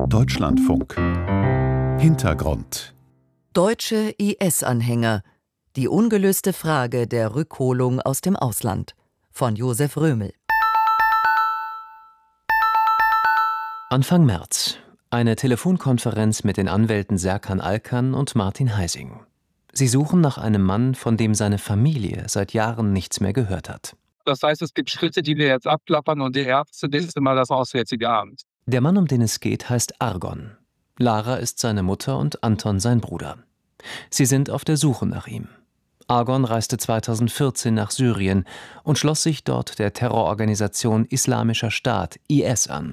Deutschlandfunk. Hintergrund. Deutsche IS-Anhänger. Die ungelöste Frage der Rückholung aus dem Ausland. Von Josef Römel. Anfang März. Eine Telefonkonferenz mit den Anwälten Serkan Alkan und Martin Heising. Sie suchen nach einem Mann, von dem seine Familie seit Jahren nichts mehr gehört hat. Das heißt, es gibt Schritte, die wir jetzt abklappern, und die erste ist immer das Auswärtige Amt. Der Mann, um den es geht, heißt Argon. Lara ist seine Mutter und Anton sein Bruder. Sie sind auf der Suche nach ihm. Argon reiste 2014 nach Syrien und schloss sich dort der Terrororganisation Islamischer Staat (IS) an.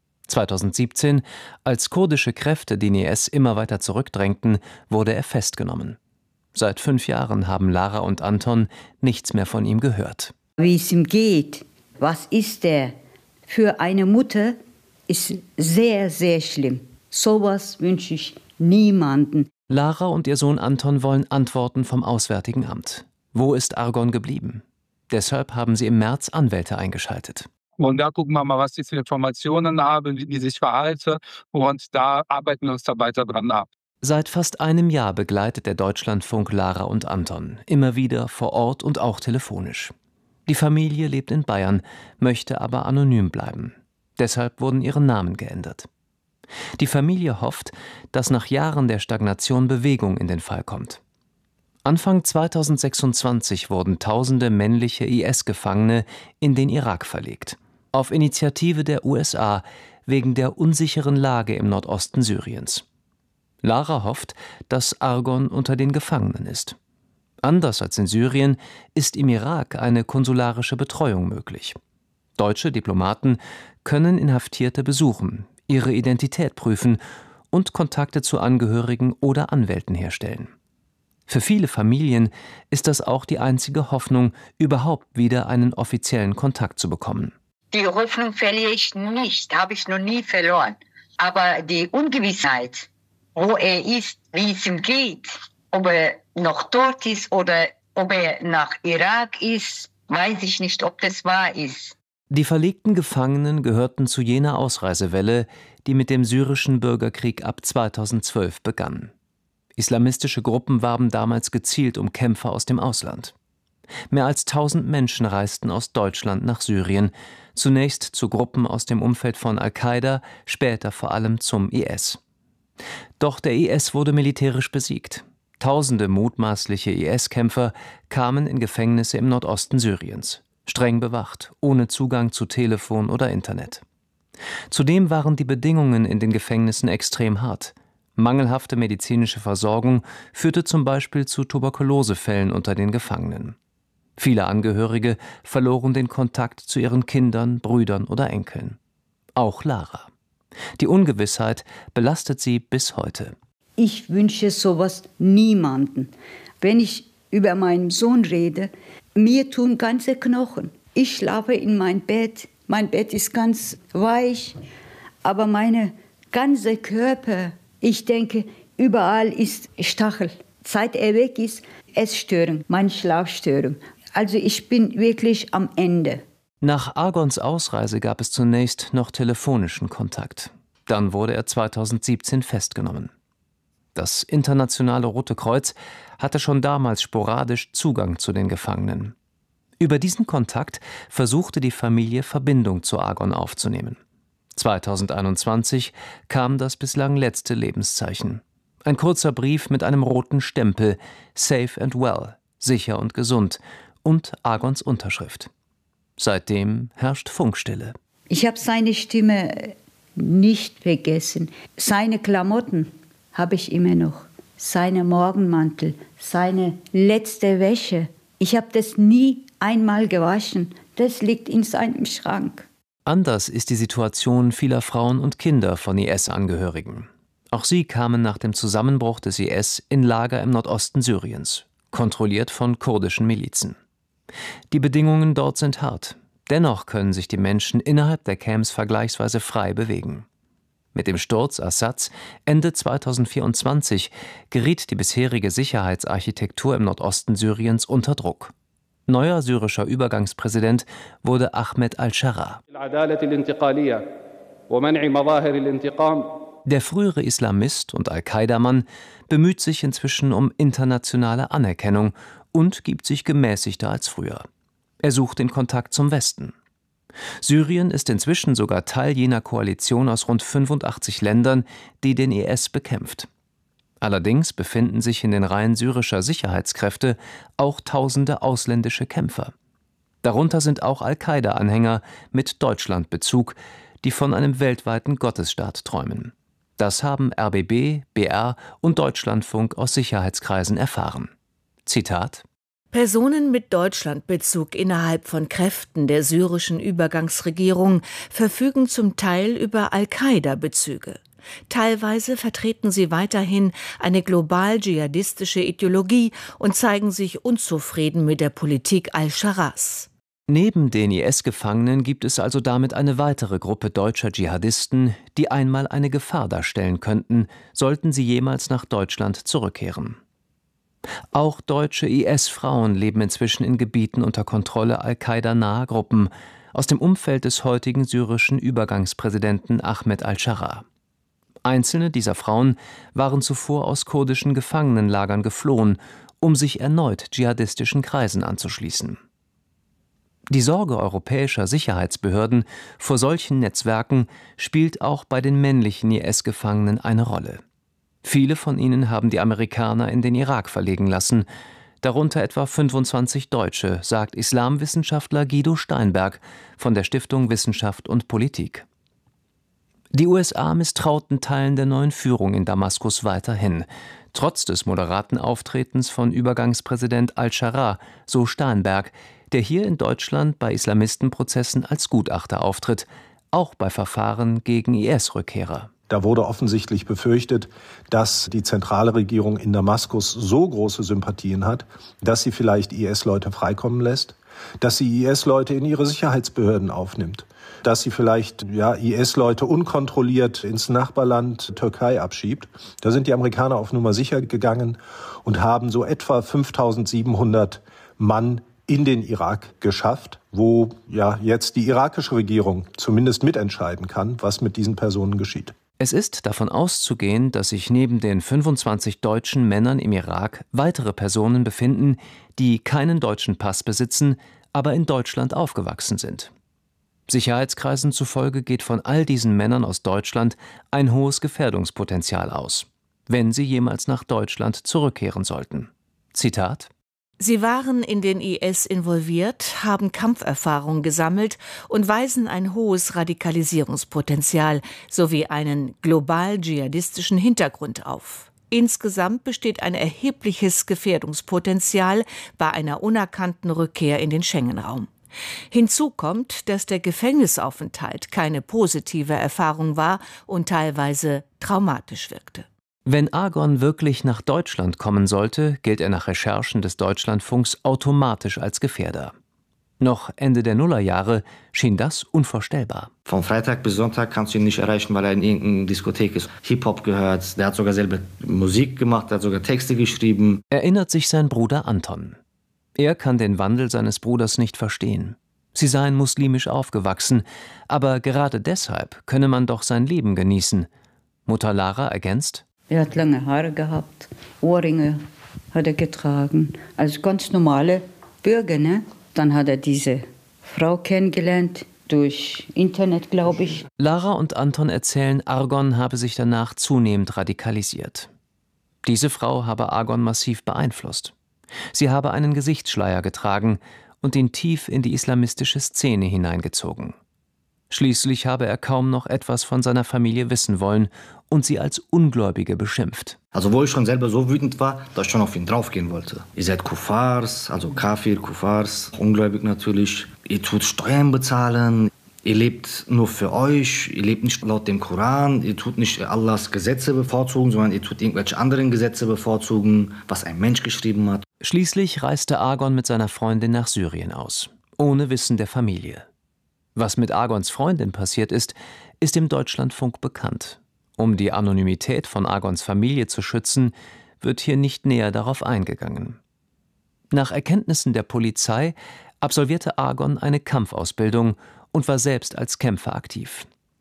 2017, als kurdische Kräfte den IS immer weiter zurückdrängten, wurde er festgenommen. Seit 5 Jahren haben Lara und Anton nichts mehr von ihm gehört. Wie es ihm geht, was ist er? Für eine Mutter ist sehr, sehr schlimm. Sowas wünsche ich niemanden. Lara und ihr Sohn Anton wollen Antworten vom Auswärtigen Amt. Wo ist Argon geblieben? Deshalb haben sie im März Anwälte eingeschaltet. Und da gucken wir mal, was ich für Informationen habe, wie die sich verhalten. Und da arbeiten wir uns da weiter dran ab. Seit fast einem Jahr begleitet der Deutschlandfunk Lara und Anton. Immer wieder vor Ort und auch telefonisch. Die Familie lebt in Bayern, möchte aber anonym bleiben. Deshalb wurden ihre Namen geändert. Die Familie hofft, dass nach Jahren der Stagnation Bewegung in den Fall kommt. Anfang 2026 wurden tausende männliche IS-Gefangene in den Irak verlegt. Auf Initiative der USA wegen der unsicheren Lage im Nordosten Syriens. Lara hofft, dass Argon unter den Gefangenen ist. Anders als in Syrien ist im Irak eine konsularische Betreuung möglich. Deutsche Diplomaten können Inhaftierte besuchen, ihre Identität prüfen und Kontakte zu Angehörigen oder Anwälten herstellen. Für viele Familien ist das auch die einzige Hoffnung, überhaupt wieder einen offiziellen Kontakt zu bekommen. Die Hoffnung verliere ich nicht, habe ich noch nie verloren. Aber die Ungewissheit, wo er ist, wie es ihm geht, ob er noch dort ist oder ob er nach Irak ist, weiß ich nicht, ob das wahr ist. Die verlegten Gefangenen gehörten zu jener Ausreisewelle, die mit dem syrischen Bürgerkrieg ab 2012 begann. Islamistische Gruppen warben damals gezielt um Kämpfer aus dem Ausland. Mehr als 1000 Menschen reisten aus Deutschland nach Syrien, zunächst zu Gruppen aus dem Umfeld von Al-Qaida, später vor allem zum IS. Doch der IS wurde militärisch besiegt. Tausende mutmaßliche IS-Kämpfer kamen in Gefängnisse im Nordosten Syriens. Streng bewacht, ohne Zugang zu Telefon oder Internet. Zudem waren die Bedingungen in den Gefängnissen extrem hart. Mangelhafte medizinische Versorgung führte zum Beispiel zu Tuberkulosefällen unter den Gefangenen. Viele Angehörige verloren den Kontakt zu ihren Kindern, Brüdern oder Enkeln. Auch Lara. Die Ungewissheit belastet sie bis heute. Ich wünsche sowas niemanden. Wenn ich über meinen Sohn rede, mir tun ganze Knochen. Ich schlafe in mein Bett ist ganz weich, aber mein ganzer Körper, ich denke, überall ist Stachel. Seit er weg ist, Essstörung, meine Schlafstörung. Also ich bin wirklich am Ende. Nach Argons Ausreise gab es zunächst noch telefonischen Kontakt. Dann wurde er 2017 festgenommen. Das Internationale Rote Kreuz hatte schon damals sporadisch Zugang zu den Gefangenen. Über diesen Kontakt versuchte die Familie, Verbindung zu Argon aufzunehmen. 2021 kam das bislang letzte Lebenszeichen. Ein kurzer Brief mit einem roten Stempel, Safe and Well, sicher und gesund, und Argons Unterschrift. Seitdem herrscht Funkstille. Ich habe seine Stimme nicht vergessen. Seine Klamotten habe ich immer noch. Seine Morgenmantel, seine letzte Wäsche. Ich habe das nie einmal gewaschen. Das liegt in seinem Schrank. Anders ist die Situation vieler Frauen und Kinder von IS-Angehörigen. Auch sie kamen nach dem Zusammenbruch des IS in Lager im Nordosten Syriens, kontrolliert von kurdischen Milizen. Die Bedingungen dort sind hart. Dennoch können sich die Menschen innerhalb der Camps vergleichsweise frei bewegen. Mit dem Sturz Assads Ende 2024 geriet die bisherige Sicherheitsarchitektur im Nordosten Syriens unter Druck. Neuer syrischer Übergangspräsident wurde Ahmed al-Shara. Der frühere Islamist und Al-Qaida-Mann bemüht sich inzwischen um internationale Anerkennung und gibt sich gemäßigter als früher. Er sucht den Kontakt zum Westen. Syrien ist inzwischen sogar Teil jener Koalition aus rund 85 Ländern, die den IS bekämpft. Allerdings befinden sich in den Reihen syrischer Sicherheitskräfte auch tausende ausländische Kämpfer. Darunter sind auch Al-Qaida-Anhänger mit Deutschlandbezug, die von einem weltweiten Gottesstaat träumen. Das haben RBB, BR und Deutschlandfunk aus Sicherheitskreisen erfahren. Zitat: Personen mit Deutschlandbezug innerhalb von Kräften der syrischen Übergangsregierung verfügen zum Teil über Al-Qaida-Bezüge. Teilweise vertreten sie weiterhin eine global-dschihadistische Ideologie und zeigen sich unzufrieden mit der Politik al-Scharas. Neben den IS-Gefangenen gibt es also damit eine weitere Gruppe deutscher Dschihadisten, die einmal eine Gefahr darstellen könnten, sollten sie jemals nach Deutschland zurückkehren. Auch deutsche IS-Frauen leben inzwischen in Gebieten unter Kontrolle Al-Qaida-naher Gruppen aus dem Umfeld des heutigen syrischen Übergangspräsidenten Ahmed al-Sharaa. Einzelne dieser Frauen waren zuvor aus kurdischen Gefangenenlagern geflohen, um sich erneut dschihadistischen Kreisen anzuschließen. Die Sorge europäischer Sicherheitsbehörden vor solchen Netzwerken spielt auch bei den männlichen IS-Gefangenen eine Rolle. Viele von ihnen haben die Amerikaner in den Irak verlegen lassen, darunter etwa 25 Deutsche, sagt Islamwissenschaftler Guido Steinberg von der Stiftung Wissenschaft und Politik. Die USA misstrauten Teilen der neuen Führung in Damaskus weiterhin, trotz des moderaten Auftretens von Übergangspräsident al-Sharaa, so Steinberg, der hier in Deutschland bei Islamistenprozessen als Gutachter auftritt, auch bei Verfahren gegen IS-Rückkehrer. Da wurde offensichtlich befürchtet, dass die zentrale Regierung in Damaskus so große Sympathien hat, dass sie vielleicht IS-Leute freikommen lässt, dass sie IS-Leute in ihre Sicherheitsbehörden aufnimmt, dass sie vielleicht IS-Leute unkontrolliert ins Nachbarland Türkei abschiebt. Da sind die Amerikaner auf Nummer sicher gegangen und haben so etwa 5.700 Mann in den Irak geschafft, wo jetzt die irakische Regierung zumindest mitentscheiden kann, was mit diesen Personen geschieht. Es ist davon auszugehen, dass sich neben den 25 deutschen Männern im Irak weitere Personen befinden, die keinen deutschen Pass besitzen, aber in Deutschland aufgewachsen sind. Sicherheitskreisen zufolge geht von all diesen Männern aus Deutschland ein hohes Gefährdungspotenzial aus, wenn sie jemals nach Deutschland zurückkehren sollten. Zitat: Sie waren in den IS involviert, haben Kampferfahrung gesammelt und weisen ein hohes Radikalisierungspotenzial sowie einen global-dschihadistischen Hintergrund auf. Insgesamt besteht ein erhebliches Gefährdungspotenzial bei einer unerkannten Rückkehr in den Schengen-Raum. Hinzu kommt, dass der Gefängnisaufenthalt keine positive Erfahrung war und teilweise traumatisch wirkte. Wenn Argon wirklich nach Deutschland kommen sollte, gilt er nach Recherchen des Deutschlandfunks automatisch als Gefährder. Noch Ende der Nullerjahre schien das unvorstellbar. Von Freitag bis Sonntag kannst du ihn nicht erreichen, weil er in irgendeiner Diskothek ist. Hip-Hop gehört, der hat sogar selber Musik gemacht, der hat sogar Texte geschrieben. Erinnert sich sein Bruder Anton. Er kann den Wandel seines Bruders nicht verstehen. Sie seien muslimisch aufgewachsen, aber gerade deshalb könne man doch sein Leben genießen. Mutter Lara ergänzt: Er hat lange Haare gehabt, Ohrringe hat er getragen, also ganz normale Bürger, ne? Dann hat er diese Frau kennengelernt, durch Internet, glaube ich. Lara und Anton erzählen, Argon habe sich danach zunehmend radikalisiert. Diese Frau habe Argon massiv beeinflusst. Sie habe einen Gesichtsschleier getragen und ihn tief in die islamistische Szene hineingezogen. Schließlich habe er kaum noch etwas von seiner Familie wissen wollen und sie als Ungläubige beschimpft. Also wo ich schon selber so wütend war, dass ich schon auf ihn draufgehen wollte. Ihr seid Kuffars, also Kafir, Kuffars, ungläubig natürlich. Ihr tut Steuern bezahlen, ihr lebt nur für euch, ihr lebt nicht laut dem Koran, ihr tut nicht Allahs Gesetze bevorzugen, sondern ihr tut irgendwelche anderen Gesetze bevorzugen, was ein Mensch geschrieben hat. Schließlich reiste Argon mit seiner Freundin nach Syrien aus, ohne Wissen der Familie. Was mit Argons Freundin passiert ist dem Deutschlandfunk bekannt. Um die Anonymität von Argons Familie zu schützen, wird hier nicht näher darauf eingegangen. Nach Erkenntnissen der Polizei absolvierte Argon eine Kampfausbildung und war selbst als Kämpfer aktiv.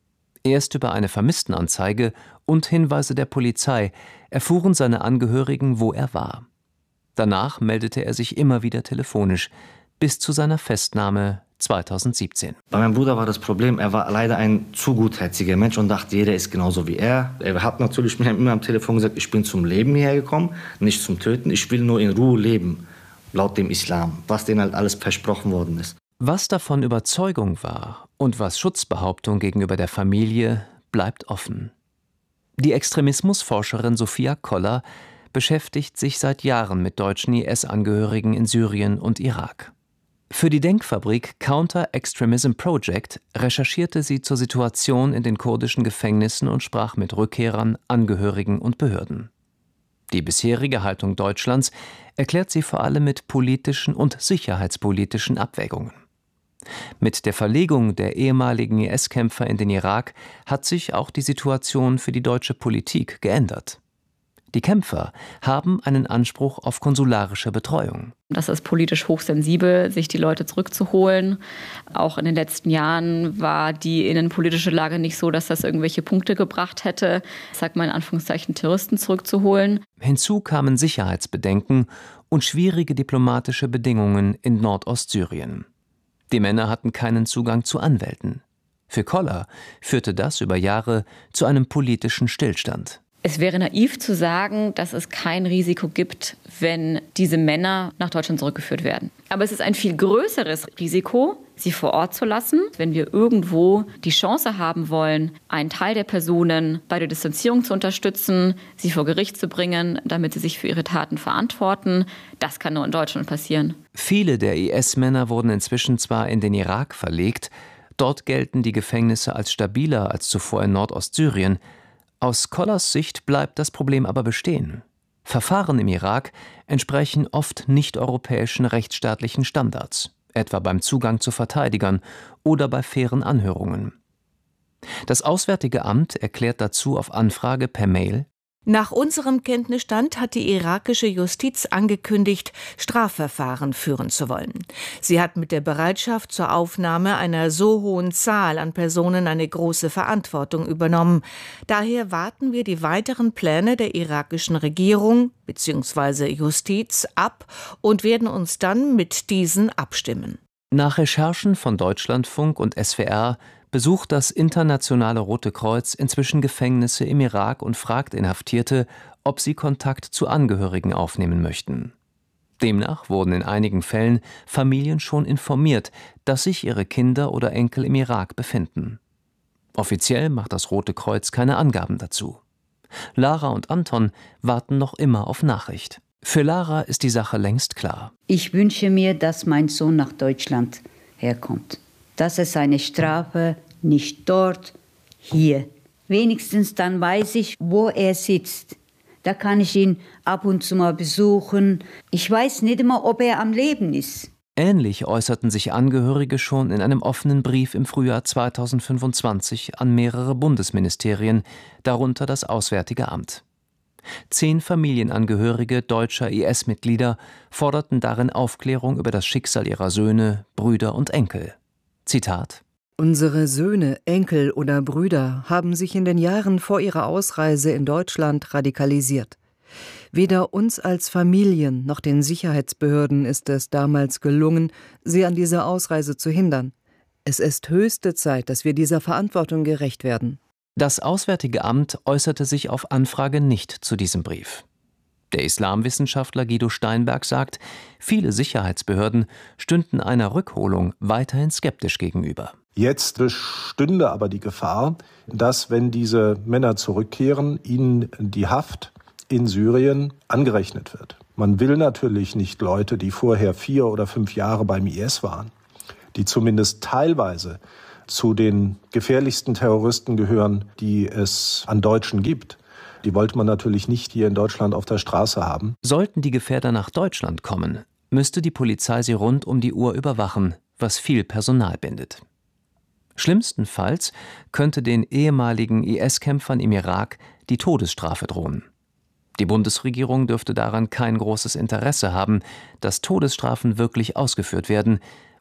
Erst über eine Vermisstenanzeige und Hinweise der Polizei erfuhren seine Angehörigen, wo er war. Danach meldete er sich immer wieder telefonisch, bis zu seiner Festnahme 2017. Bei meinem Bruder war das Problem, er war leider ein zu gutherziger Mensch und dachte, jeder ist genauso wie er. Er hat natürlich mir immer am Telefon gesagt, ich bin zum Leben hierher gekommen, nicht zum Töten. Ich will nur in Ruhe leben, laut dem Islam, was denen halt alles versprochen worden ist. Was davon Überzeugung war und was Schutzbehauptung gegenüber der Familie, bleibt offen. Die Extremismusforscherin Sophia Koller beschäftigt sich seit Jahren mit deutschen IS-Angehörigen in Syrien und Irak. Für die Denkfabrik Counter Extremism Project recherchierte sie zur Situation in den kurdischen Gefängnissen und sprach mit Rückkehrern, Angehörigen und Behörden. Die bisherige Haltung Deutschlands erklärt sie vor allem mit politischen und sicherheitspolitischen Abwägungen. Mit der Verlegung der ehemaligen IS-Kämpfer in den Irak hat sich auch die Situation für die deutsche Politik geändert. Die Kämpfer haben einen Anspruch auf konsularische Betreuung. Das ist politisch hochsensibel, sich die Leute zurückzuholen. Auch in den letzten Jahren war die innenpolitische Lage nicht so, dass das irgendwelche Punkte gebracht hätte, ich sag mal in Anführungszeichen, Terroristen zurückzuholen. Hinzu kamen Sicherheitsbedenken und schwierige diplomatische Bedingungen in Nordostsyrien. Die Männer hatten keinen Zugang zu Anwälten. Für Koller führte das über Jahre zu einem politischen Stillstand. Es wäre naiv zu sagen, dass es kein Risiko gibt, wenn diese Männer nach Deutschland zurückgeführt werden. Aber es ist ein viel größeres Risiko, sie vor Ort zu lassen, wenn wir irgendwo die Chance haben wollen, einen Teil der Personen bei der Distanzierung zu unterstützen, sie vor Gericht zu bringen, damit sie sich für ihre Taten verantworten. Das kann nur in Deutschland passieren. Viele der IS-Männer wurden inzwischen zwar in den Irak verlegt, dort gelten die Gefängnisse als stabiler als zuvor in Nordostsyrien. Aus Kollers Sicht bleibt das Problem aber bestehen. Verfahren im Irak entsprechen oft nicht-europäischen rechtsstaatlichen Standards, etwa beim Zugang zu Verteidigern oder bei fairen Anhörungen. Das Auswärtige Amt erklärt dazu auf Anfrage per Mail: Nach unserem Kenntnisstand hat die irakische Justiz angekündigt, Strafverfahren führen zu wollen. Sie hat mit der Bereitschaft zur Aufnahme einer so hohen Zahl an Personen eine große Verantwortung übernommen. Daher warten wir die weiteren Pläne der irakischen Regierung bzw. Justiz ab und werden uns dann mit diesen abstimmen. Nach Recherchen von Deutschlandfunk und SWR besucht das Internationale Rote Kreuz inzwischen Gefängnisse im Irak und fragt Inhaftierte, ob sie Kontakt zu Angehörigen aufnehmen möchten. Demnach wurden in einigen Fällen Familien schon informiert, dass sich ihre Kinder oder Enkel im Irak befinden. Offiziell macht das Rote Kreuz keine Angaben dazu. Lara und Anton warten noch immer auf Nachricht. Für Lara ist die Sache längst klar. Ich wünsche mir, dass mein Sohn nach Deutschland herkommt. Das ist seine Strafe, nicht dort, hier. Wenigstens dann weiß ich, wo er sitzt. Da kann ich ihn ab und zu mal besuchen. Ich weiß nicht immer, ob er am Leben ist. Ähnlich äußerten sich Angehörige schon in einem offenen Brief im Frühjahr 2025 an mehrere Bundesministerien, darunter das Auswärtige Amt. 10 Familienangehörige deutscher IS-Mitglieder forderten darin Aufklärung über das Schicksal ihrer Söhne, Brüder und Enkel. Zitat: Unsere Söhne, Enkel oder Brüder haben sich in den Jahren vor ihrer Ausreise in Deutschland radikalisiert. Weder uns als Familien noch den Sicherheitsbehörden ist es damals gelungen, sie an dieser Ausreise zu hindern. Es ist höchste Zeit, dass wir dieser Verantwortung gerecht werden. Das Auswärtige Amt äußerte sich auf Anfrage nicht zu diesem Brief. Der Islamwissenschaftler Guido Steinberg sagt, viele Sicherheitsbehörden stünden einer Rückholung weiterhin skeptisch gegenüber. Jetzt bestünde aber die Gefahr, dass, wenn diese Männer zurückkehren, ihnen die Haft in Syrien angerechnet wird. Man will natürlich nicht Leute, die vorher 4 oder 5 Jahre beim IS waren, die zumindest teilweise zu den gefährlichsten Terroristen gehören, die es an Deutschen gibt. Die wollte man natürlich nicht hier in Deutschland auf der Straße haben. Sollten die Gefährder nach Deutschland kommen, müsste die Polizei sie rund um die Uhr überwachen, was viel Personal bindet. Schlimmstenfalls könnte den ehemaligen IS-Kämpfern im Irak die Todesstrafe drohen. Die Bundesregierung dürfte daran kein großes Interesse haben, dass Todesstrafen wirklich ausgeführt werden,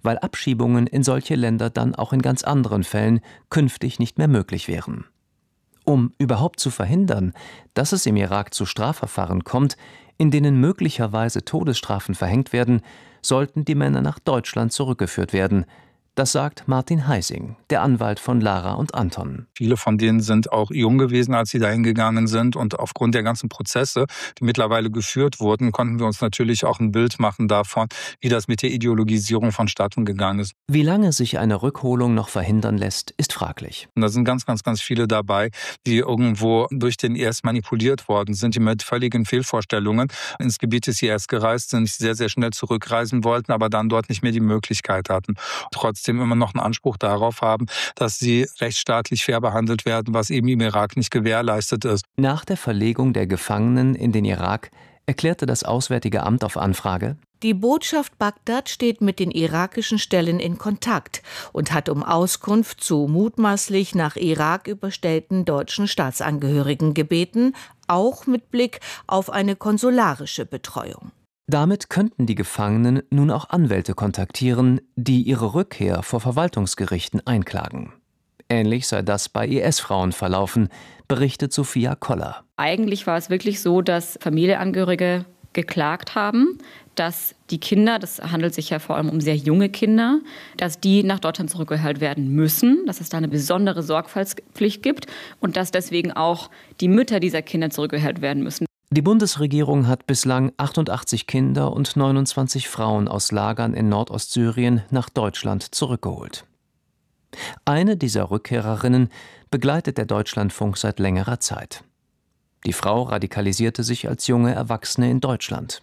weil Abschiebungen in solche Länder dann auch in ganz anderen Fällen künftig nicht mehr möglich wären. Um überhaupt zu verhindern, dass es im Irak zu Strafverfahren kommt, in denen möglicherweise Todesstrafen verhängt werden, sollten die Männer nach Deutschland zurückgeführt werden. Das sagt Martin Heising, der Anwalt von Lara und Anton. Viele von denen sind auch jung gewesen, als sie dahin gegangen sind. Und aufgrund der ganzen Prozesse, die mittlerweile geführt wurden, konnten wir uns natürlich auch ein Bild machen davon, wie das mit der Ideologisierung vonstatten gegangen ist. Wie lange sich eine Rückholung noch verhindern lässt, ist fraglich. Und da sind ganz viele dabei, die irgendwo durch den IS manipuliert worden sind, die mit völligen Fehlvorstellungen ins Gebiet des IS gereist sind, sehr schnell zurückreisen wollten, aber dann dort nicht mehr die Möglichkeit hatten. Trotzdem immer noch einen Anspruch darauf haben, dass sie rechtsstaatlich fair behandelt werden, was eben im Irak nicht gewährleistet ist. Nach der Verlegung der Gefangenen in den Irak erklärte das Auswärtige Amt auf Anfrage: Die Botschaft Bagdad steht mit den irakischen Stellen in Kontakt und hat um Auskunft zu mutmaßlich nach Irak überstellten deutschen Staatsangehörigen gebeten, auch mit Blick auf eine konsularische Betreuung. Damit könnten die Gefangenen nun auch Anwälte kontaktieren, die ihre Rückkehr vor Verwaltungsgerichten einklagen. Ähnlich sei das bei IS-Frauen verlaufen, berichtet Sophia Koller. Eigentlich war es wirklich so, dass Familienangehörige geklagt haben, dass die Kinder, das handelt sich ja vor allem um sehr junge Kinder, dass die nach Deutschland zurückgeholt werden müssen, dass es da eine besondere Sorgfaltspflicht gibt und dass deswegen auch die Mütter dieser Kinder zurückgeholt werden müssen. Die Bundesregierung hat bislang 88 Kinder und 29 Frauen aus Lagern in Nordostsyrien nach Deutschland zurückgeholt. Eine dieser Rückkehrerinnen begleitet der Deutschlandfunk seit längerer Zeit. Die Frau radikalisierte sich als junge Erwachsene in Deutschland.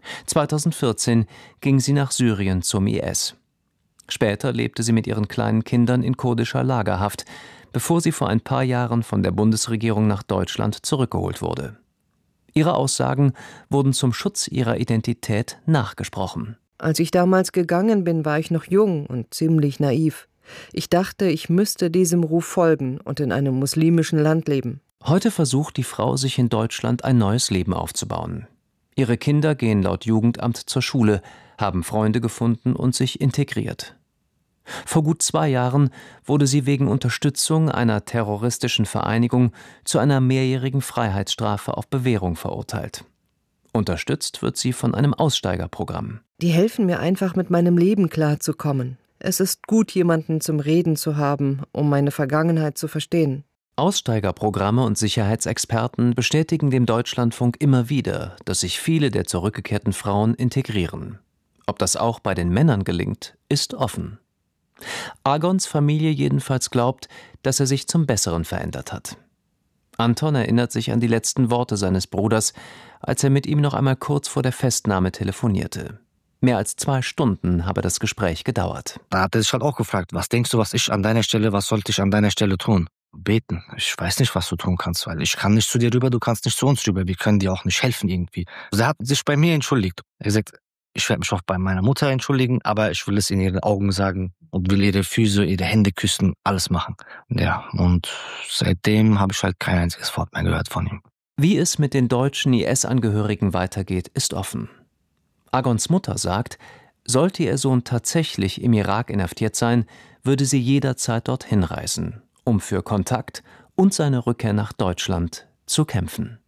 2014 ging sie nach Syrien zum IS. Später lebte sie mit ihren kleinen Kindern in kurdischer Lagerhaft, bevor sie vor ein paar Jahren von der Bundesregierung nach Deutschland zurückgeholt wurde. Ihre Aussagen wurden zum Schutz ihrer Identität nachgesprochen. Als ich damals gegangen bin, war ich noch jung und ziemlich naiv. Ich dachte, ich müsste diesem Ruf folgen und in einem muslimischen Land leben. Heute versucht die Frau, sich in Deutschland ein neues Leben aufzubauen. Ihre Kinder gehen laut Jugendamt zur Schule, haben Freunde gefunden und sich integriert. Vor gut 2 Jahren wurde sie wegen Unterstützung einer terroristischen Vereinigung zu einer mehrjährigen Freiheitsstrafe auf Bewährung verurteilt. Unterstützt wird sie von einem Aussteigerprogramm. Die helfen mir einfach, mit meinem Leben klarzukommen. Es ist gut, jemanden zum Reden zu haben, um meine Vergangenheit zu verstehen. Aussteigerprogramme und Sicherheitsexperten bestätigen dem Deutschlandfunk immer wieder, dass sich viele der zurückgekehrten Frauen integrieren. Ob das auch bei den Männern gelingt, ist offen. Agons Familie jedenfalls glaubt, dass er sich zum Besseren verändert hat. Anton erinnert sich an die letzten Worte seines Bruders, als er mit ihm noch einmal kurz vor der Festnahme telefonierte. Mehr als 2 Stunden habe das Gespräch gedauert. Da hat er sich halt auch gefragt, was denkst du, was sollte ich an deiner Stelle tun? Beten. Ich weiß nicht, was du tun kannst, weil ich kann nicht zu dir rüber, du kannst nicht zu uns rüber. Wir können dir auch nicht helfen irgendwie. Also er hat sich bei mir entschuldigt. Er hat gesagt, ich werde mich auch bei meiner Mutter entschuldigen, aber ich will es in ihren Augen sagen und will ihre Füße, ihre Hände küssen, alles machen. Ja, und seitdem habe ich halt kein einziges Wort mehr gehört von ihm. Wie es mit den deutschen IS-Angehörigen weitergeht, ist offen. Agons Mutter sagt, sollte ihr Sohn tatsächlich im Irak inhaftiert sein, würde sie jederzeit dorthin reisen, um für Kontakt und seine Rückkehr nach Deutschland zu kämpfen.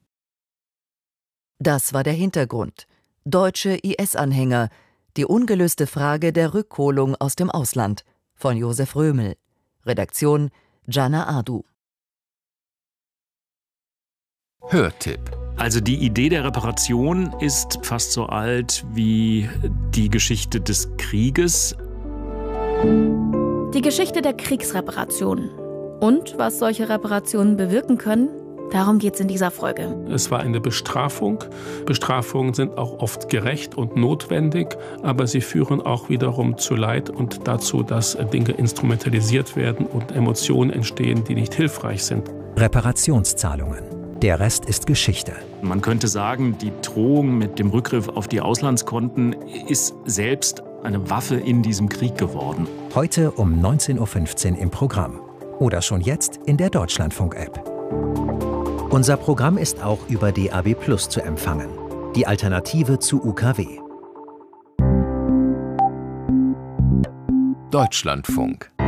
Das war der Hintergrund. Deutsche IS-Anhänger. Die ungelöste Frage der Rückholung aus dem Ausland. Von Josef Römel. Redaktion Jana Adu. Hörtipp. Also die Idee der Reparation ist fast so alt wie die Geschichte des Krieges. Die Geschichte der Kriegsreparation. Und was solche Reparationen bewirken können, darum geht es in dieser Folge. Es war eine Bestrafung. Bestrafungen sind auch oft gerecht und notwendig, aber sie führen auch wiederum zu Leid und dazu, dass Dinge instrumentalisiert werden und Emotionen entstehen, die nicht hilfreich sind. Reparationszahlungen. Der Rest ist Geschichte. Man könnte sagen, die Drohung mit dem Rückgriff auf die Auslandskonten ist selbst eine Waffe in diesem Krieg geworden. Heute um 19:15 Uhr im Programm. Oder schon jetzt in der Deutschlandfunk-App. Unser Programm ist auch über DAB+ zu empfangen. Die Alternative zu UKW. Deutschlandfunk.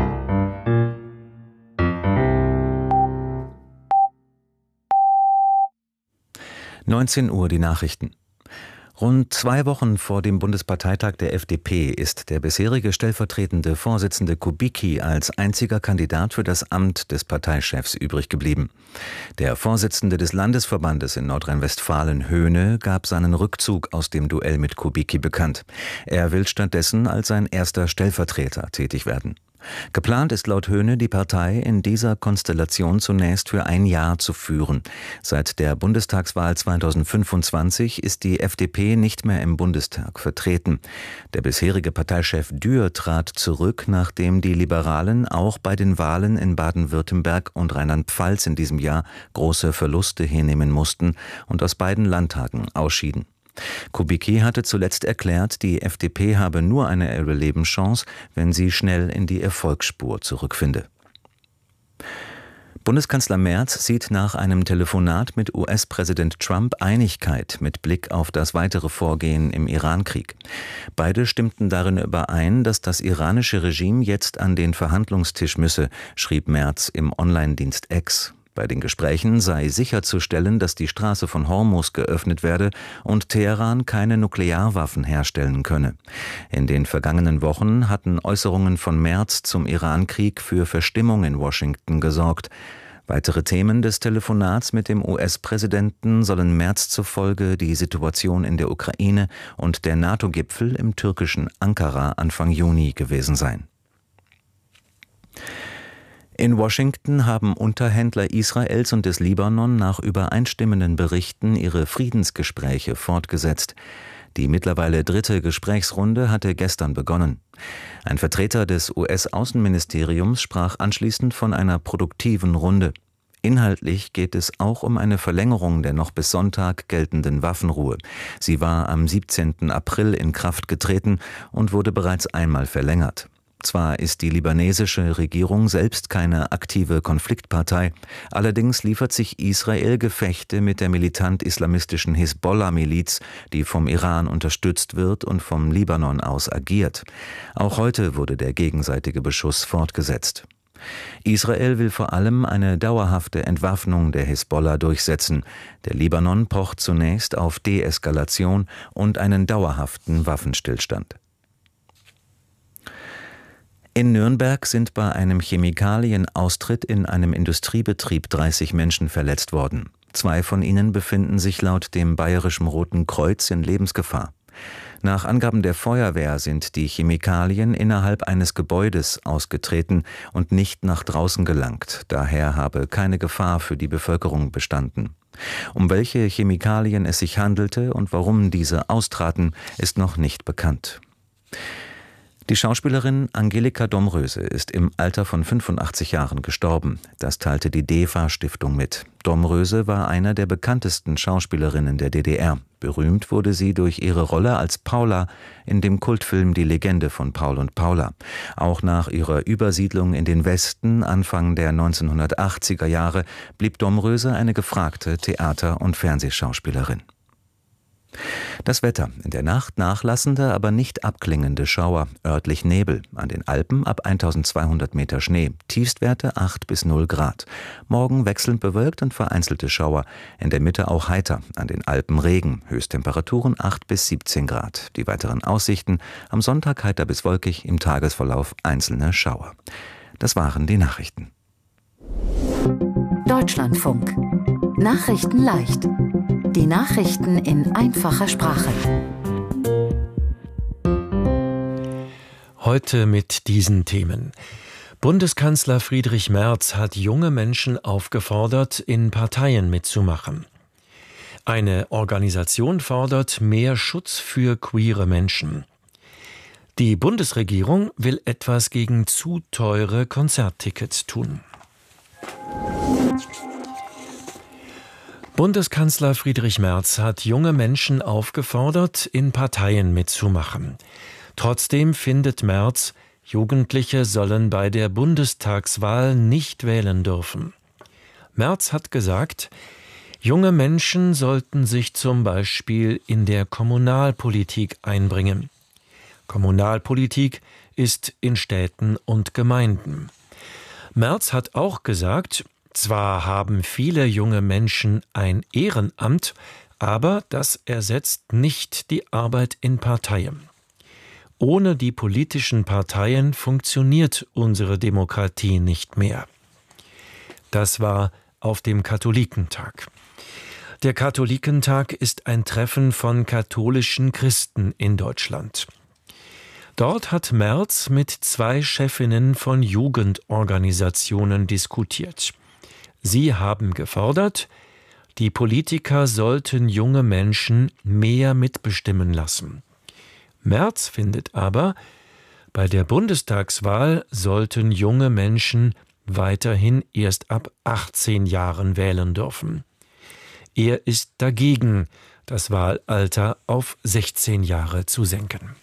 Uhr die Nachrichten. Rund 2 Wochen vor dem Bundesparteitag der FDP ist der bisherige stellvertretende Vorsitzende Kubicki als einziger Kandidat für das Amt des Parteichefs übrig geblieben. Der Vorsitzende des Landesverbandes in Nordrhein-Westfalen, Höhne, gab seinen Rückzug aus dem Duell mit Kubicki bekannt. Er will stattdessen als sein erster Stellvertreter tätig werden. Geplant ist laut Höhne, die Partei in dieser Konstellation zunächst für 1 Jahr zu führen. Seit der Bundestagswahl 2025 ist die FDP nicht mehr im Bundestag vertreten. Der bisherige Parteichef Dürr trat zurück, nachdem die Liberalen auch bei den Wahlen in Baden-Württemberg und Rheinland-Pfalz in diesem Jahr große Verluste hinnehmen mussten und aus beiden Landtagen ausschieden. Kubicki hatte zuletzt erklärt, die FDP habe nur eine Überlebenschance, wenn sie schnell in die Erfolgsspur zurückfinde. Bundeskanzler Merz sieht nach einem Telefonat mit US-Präsident Trump Einigkeit mit Blick auf das weitere Vorgehen im Irankrieg. Beide stimmten darin überein, dass das iranische Regime jetzt an den Verhandlungstisch müsse, schrieb Merz im Online-Dienst X. Bei den Gesprächen sei sicherzustellen, dass die Straße von Hormuz geöffnet werde und Teheran keine Nuklearwaffen herstellen könne. In den vergangenen Wochen hatten Äußerungen von Merz zum Irankrieg für Verstimmung in Washington gesorgt. Weitere Themen des Telefonats mit dem US-Präsidenten sollen Merz zufolge die Situation in der Ukraine und der NATO-Gipfel im türkischen Ankara Anfang Juni gewesen sein. In Washington haben Unterhändler Israels und des Libanon nach übereinstimmenden Berichten ihre Friedensgespräche fortgesetzt. Die mittlerweile 3. Gesprächsrunde hatte gestern begonnen. Ein Vertreter des US-Außenministeriums sprach anschließend von einer produktiven Runde. Inhaltlich geht es auch um eine Verlängerung der noch bis Sonntag geltenden Waffenruhe. Sie war am 17. April in Kraft getreten und wurde bereits einmal verlängert. Zwar ist die libanesische Regierung selbst keine aktive Konfliktpartei, allerdings liefert sich Israel Gefechte mit der militant-islamistischen Hisbollah-Miliz, die vom Iran unterstützt wird und vom Libanon aus agiert. Auch heute wurde der gegenseitige Beschuss fortgesetzt. Israel will vor allem eine dauerhafte Entwaffnung der Hisbollah durchsetzen. Der Libanon pocht zunächst auf Deeskalation und einen dauerhaften Waffenstillstand. In Nürnberg sind bei einem Chemikalienaustritt in einem Industriebetrieb 30 Menschen verletzt worden. 2 von ihnen befinden sich laut dem Bayerischen Roten Kreuz in Lebensgefahr. Nach Angaben der Feuerwehr sind die Chemikalien innerhalb eines Gebäudes ausgetreten und nicht nach draußen gelangt. Daher habe keine Gefahr für die Bevölkerung bestanden. Um welche Chemikalien es sich handelte und warum diese austraten, ist noch nicht bekannt. Die Schauspielerin Angelika Domröse ist im Alter von 85 Jahren gestorben. Das teilte die DEFA-Stiftung mit. Domröse war einer der bekanntesten Schauspielerinnen der DDR. Berühmt wurde sie durch ihre Rolle als Paula in dem Kultfilm Die Legende von Paul und Paula. Auch nach ihrer Übersiedlung in den Westen Anfang der 1980er Jahre blieb Domröse eine gefragte Theater- und Fernsehschauspielerin. Das Wetter: in der Nacht nachlassende, aber nicht abklingende Schauer, örtlich Nebel, an den Alpen ab 1200 Meter Schnee, Tiefstwerte 8 bis 0 Grad. Morgen wechselnd bewölkt und vereinzelte Schauer, in der Mitte auch heiter, an den Alpen Regen, Höchsttemperaturen 8 bis 17 Grad. Die weiteren Aussichten: am Sonntag heiter bis wolkig, im Tagesverlauf einzelne Schauer. Das waren die Nachrichten. Deutschlandfunk. Nachrichten leicht. Die Nachrichten in einfacher Sprache. Heute mit diesen Themen. Bundeskanzler Friedrich Merz hat junge Menschen aufgefordert, in Parteien mitzumachen. Eine Organisation fordert mehr Schutz für queere Menschen. Die Bundesregierung will etwas gegen zu teure Konzerttickets tun. Bundeskanzler Friedrich Merz hat junge Menschen aufgefordert, in Parteien mitzumachen. Trotzdem findet Merz, Jugendliche sollen bei der Bundestagswahl nicht wählen dürfen. Merz hat gesagt, junge Menschen sollten sich zum Beispiel in der Kommunalpolitik einbringen. Kommunalpolitik ist in Städten und Gemeinden. Merz hat auch gesagt, zwar haben viele junge Menschen ein Ehrenamt, aber das ersetzt nicht die Arbeit in Parteien. Ohne die politischen Parteien funktioniert unsere Demokratie nicht mehr. Das war auf dem Katholikentag. Der Katholikentag ist ein Treffen von katholischen Christen in Deutschland. Dort hat Merz mit 2 Chefinnen von Jugendorganisationen diskutiert. Sie haben gefordert, die Politiker sollten junge Menschen mehr mitbestimmen lassen. Merz findet aber, bei der Bundestagswahl sollten junge Menschen weiterhin erst ab 18 Jahren wählen dürfen. Er ist dagegen, das Wahlalter auf 16 Jahre zu senken.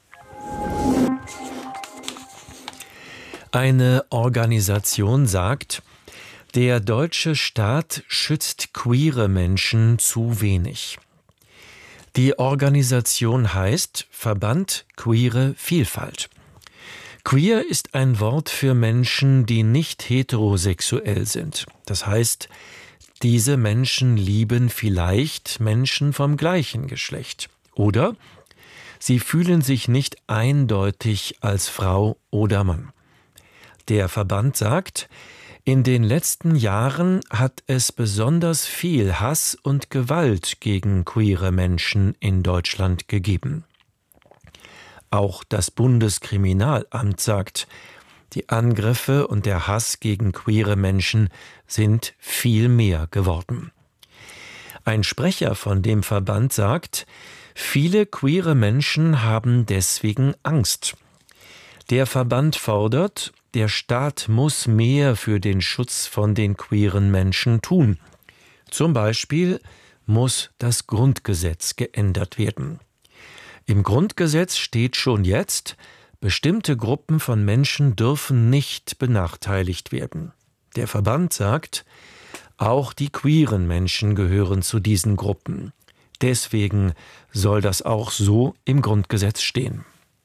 Eine Organisation sagt, der deutsche Staat schützt queere Menschen zu wenig. Die Organisation heißt Verband Queere Vielfalt. Queer ist ein Wort für Menschen, die nicht heterosexuell sind. Das heißt, diese Menschen lieben vielleicht Menschen vom gleichen Geschlecht. Oder sie fühlen sich nicht eindeutig als Frau oder Mann. Der Verband sagt, in den letzten Jahren hat es besonders viel Hass und Gewalt gegen queere Menschen in Deutschland gegeben. Auch das Bundeskriminalamt sagt, die Angriffe und der Hass gegen queere Menschen sind viel mehr geworden. Ein Sprecher von dem Verband sagt, viele queere Menschen haben deswegen Angst. Der Verband fordert, der Staat muss mehr für den Schutz von den queeren Menschen tun. Zum Beispiel muss das Grundgesetz geändert werden. Im Grundgesetz steht schon jetzt, bestimmte Gruppen von Menschen dürfen nicht benachteiligt werden. Der Verband sagt, auch die queeren Menschen gehören zu diesen Gruppen. Deswegen soll das auch so im Grundgesetz stehen.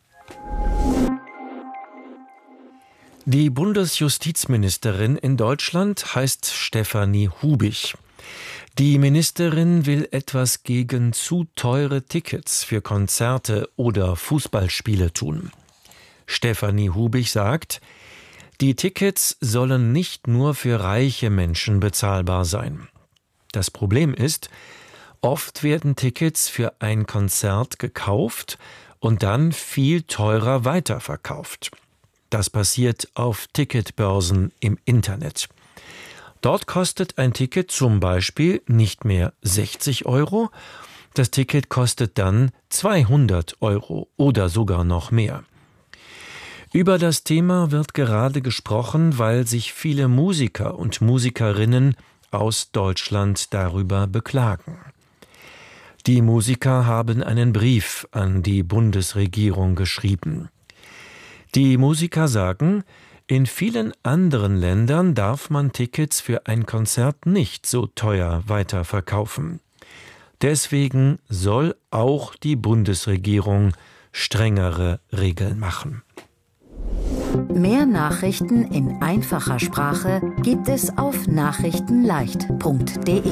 Die Bundesjustizministerin in Deutschland heißt Stefanie Hubig. Die Ministerin will etwas gegen zu teure Tickets für Konzerte oder Fußballspiele tun. Stefanie Hubig sagt, die Tickets sollen nicht nur für reiche Menschen bezahlbar sein. Das Problem ist, oft werden Tickets für ein Konzert gekauft und dann viel teurer weiterverkauft. Das passiert auf Ticketbörsen im Internet. Dort kostet ein Ticket zum Beispiel nicht mehr 60 €, das Ticket kostet dann 200 € oder sogar noch mehr. Über das Thema wird gerade gesprochen, weil sich viele Musiker und Musikerinnen aus Deutschland darüber beklagen. Die Musiker haben einen Brief an die Bundesregierung geschrieben. Die Musiker sagen, in vielen anderen Ländern darf man Tickets für ein Konzert nicht so teuer weiterverkaufen. Deswegen soll auch die Bundesregierung strengere Regeln machen. Mehr Nachrichten in einfacher Sprache gibt es auf nachrichtenleicht.de.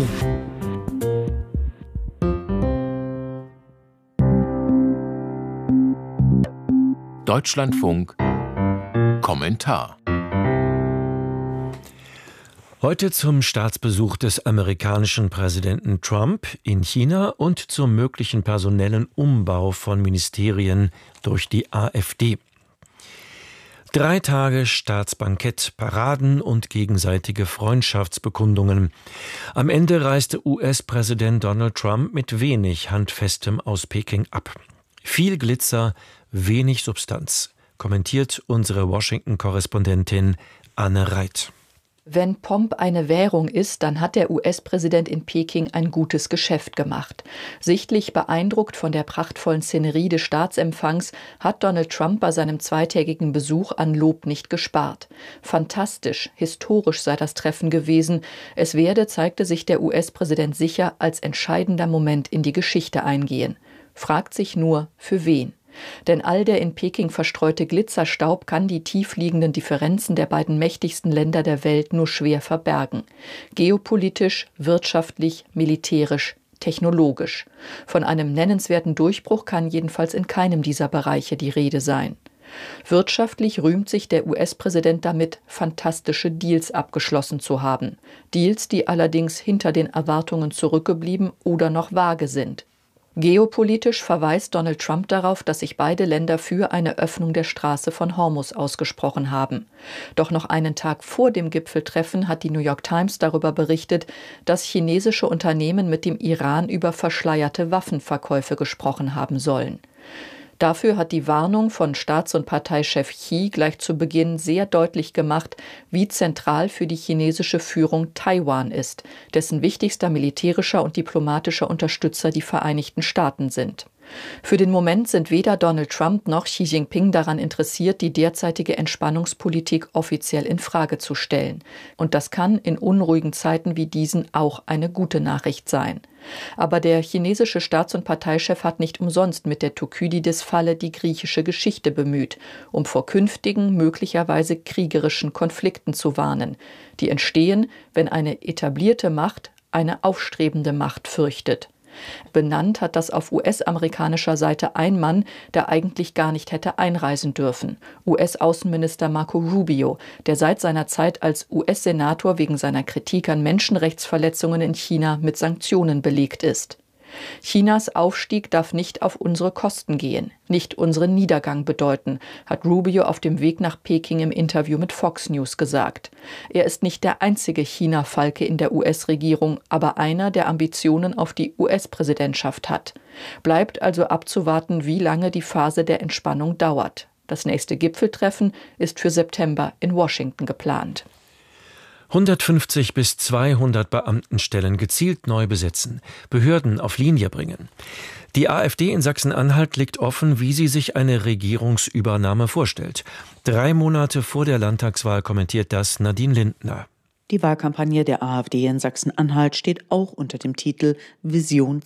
Deutschlandfunk Kommentar. Heute zum Staatsbesuch des amerikanischen Präsidenten Trump in China und zum möglichen personellen Umbau von Ministerien durch die AfD. 3 Tage Staatsbankett, Paraden und gegenseitige Freundschaftsbekundungen. Am Ende reiste US-Präsident Donald Trump mit wenig Handfestem aus Peking ab. Viel Glitzer, wenig Substanz, kommentiert unsere Washington-Korrespondentin Anne Reit. Wenn Pomp eine Währung ist, dann hat der US-Präsident in Peking ein gutes Geschäft gemacht. Sichtlich beeindruckt von der prachtvollen Szenerie des Staatsempfangs hat Donald Trump bei seinem 2-tägigen Besuch an Lob nicht gespart. Fantastisch, historisch sei das Treffen gewesen. Es werde, zeigte sich der US-Präsident sicher, als entscheidender Moment in die Geschichte eingehen. Fragt sich nur, für wen? Denn all der in Peking verstreute Glitzerstaub kann die tiefliegenden Differenzen der beiden mächtigsten Länder der Welt nur schwer verbergen. Geopolitisch, wirtschaftlich, militärisch, technologisch. Von einem nennenswerten Durchbruch kann jedenfalls in keinem dieser Bereiche die Rede sein. Wirtschaftlich rühmt sich der US-Präsident damit, fantastische Deals abgeschlossen zu haben. Deals, die allerdings hinter den Erwartungen zurückgeblieben oder noch vage sind. Geopolitisch verweist Donald Trump darauf, dass sich beide Länder für eine Öffnung der Straße von Hormuz ausgesprochen haben. Doch noch einen Tag vor dem Gipfeltreffen hat die New York Times darüber berichtet, dass chinesische Unternehmen mit dem Iran über verschleierte Waffenverkäufe gesprochen haben sollen. Dafür hat die Warnung von Staats- und Parteichef Xi gleich zu Beginn sehr deutlich gemacht, wie zentral für die chinesische Führung Taiwan ist, dessen wichtigster militärischer und diplomatischer Unterstützer die Vereinigten Staaten sind. Für den Moment sind weder Donald Trump noch Xi Jinping daran interessiert, die derzeitige Entspannungspolitik offiziell in Frage zu stellen. Und das kann in unruhigen Zeiten wie diesen auch eine gute Nachricht sein. Aber der chinesische Staats- und Parteichef hat nicht umsonst mit der Thukydides-Falle die griechische Geschichte bemüht, um vor künftigen, möglicherweise kriegerischen Konflikten zu warnen, die entstehen, wenn eine etablierte Macht eine aufstrebende Macht fürchtet. Benannt hat das auf US-amerikanischer Seite ein Mann, der eigentlich gar nicht hätte einreisen dürfen. US-Außenminister Marco Rubio, der seit seiner Zeit als US-Senator wegen seiner Kritik an Menschenrechtsverletzungen in China mit Sanktionen belegt ist. Chinas Aufstieg darf nicht auf unsere Kosten gehen, nicht unseren Niedergang bedeuten, hat Rubio auf dem Weg nach Peking im Interview mit Fox News gesagt. Er ist nicht der einzige China-Falke in der US-Regierung, aber einer, der Ambitionen auf die US-Präsidentschaft hat. Bleibt also abzuwarten, wie lange die Phase der Entspannung dauert. Das nächste Gipfeltreffen ist für September in Washington geplant. 150 bis 200 Beamtenstellen gezielt neu besetzen, Behörden auf Linie bringen. Die AfD in Sachsen-Anhalt legt offen, wie sie sich eine Regierungsübernahme vorstellt. 3 Monate vor der Landtagswahl kommentiert das Nadine Lindner. Die Wahlkampagne der AfD in Sachsen-Anhalt steht auch unter dem Titel Vision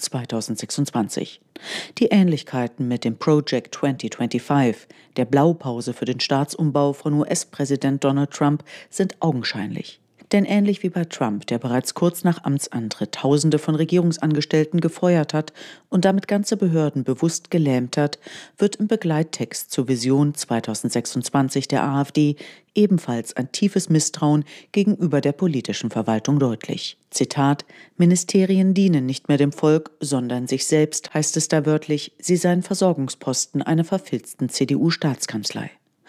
2026. Die Ähnlichkeiten mit dem Project 2025, der Blaupause für den Staatsumbau von US-Präsident Donald Trump, sind augenscheinlich. Denn ähnlich wie bei Trump, der bereits kurz nach Amtsantritt Tausende von Regierungsangestellten gefeuert hat und damit ganze Behörden bewusst gelähmt hat, wird im Begleittext zur Vision 2026 der AfD ebenfalls ein tiefes Misstrauen gegenüber der politischen Verwaltung deutlich. Zitat: Ministerien dienen nicht mehr dem Volk, sondern sich selbst, heißt es da wörtlich, sie seien Versorgungsposten einer verfilzten CDU-Staatskanzlei.